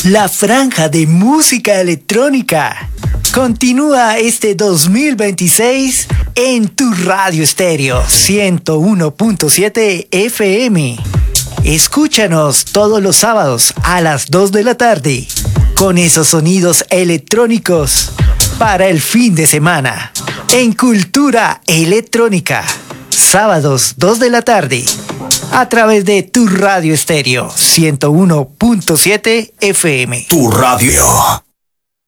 La franja de música electrónica continúa este 2026 en tu radio estéreo 101.7 FM. Escúchanos todos los sábados a las 2 de la tarde con esos sonidos electrónicos para el fin de semana en Cultura Electrónica. Sábados 2 de la tarde a través de tu radio estéreo 101.7 FM. Tu radio.